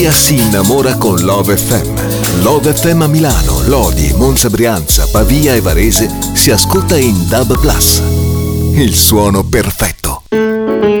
Si innamora con Love FM. Love FM a Milano, Lodi, Monza, Brianza, Pavia e Varese si ascolta in DAB+. Il suono perfetto.